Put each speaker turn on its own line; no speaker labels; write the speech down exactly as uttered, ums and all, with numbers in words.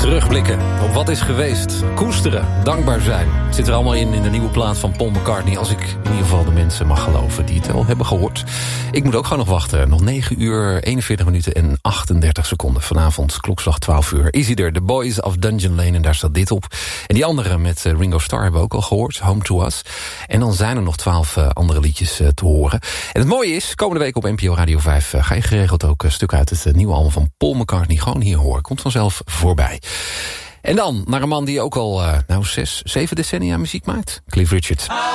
Terugblikken op wat is geweest. Koesteren, dankbaar zijn. Het zit er allemaal in in de nieuwe plaat van Paul McCartney. Als ik in ieder geval de mensen mag geloven die het al hebben gehoord. Ik moet ook gewoon nog wachten. Nog negen uur, eenenveertig minuten en achtendertig seconden. Vanavond, klokslag twaalf uur. Is hij er, The Boys of Dungeon Lane. En daar staat dit op. En die andere met Ringo Starr hebben we ook al gehoord. Home to Us. En dan zijn er nog twaalf uh, andere liedjes uh, te horen. En het mooie is, komende week op N P O Radio vijf... Uh, ga je geregeld ook een stuk uit het uh, nieuwe album van Paul McCartney. Gewoon hier horen. Komt vanzelf voorbij. En dan naar een man die ook al uh, nou zes, zeven decennia muziek maakt. Cliff Richard.